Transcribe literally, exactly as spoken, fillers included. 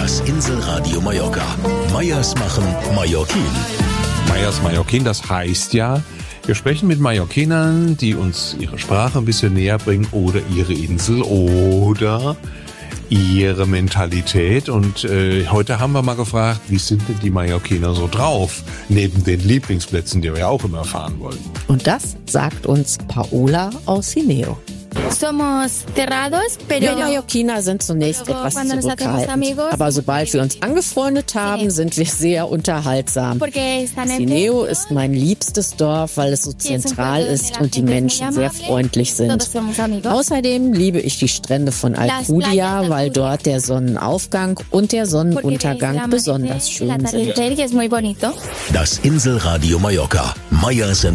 Das Inselradio Mallorca. Meyers machen Mallorquin. Meyers Mallorquin, das heißt ja, wir sprechen mit Mallorquinern, die uns ihre Sprache ein bisschen näher bringen oder ihre Insel oder ihre Mentalität. Und äh, heute haben wir mal gefragt, wie sind denn die Mallorquiner so drauf, neben den Lieblingsplätzen, die wir ja auch immer fahren wollen. Und das sagt uns Paola aus Sineo. Somos cerrados, pero Wir Mallorquiner sind zunächst etwas zurückhaltend, aber sobald wir uns angefreundet haben, sind wir sehr unterhaltsam. Sineo ist mein liebstes Dorf, weil es so zentral ist und die Menschen sehr freundlich sind. Außerdem liebe ich die Strände von Alcudia, weil dort der Sonnenaufgang und der Sonnenuntergang besonders schön sind. Das Inselradio Mallorca. Meyers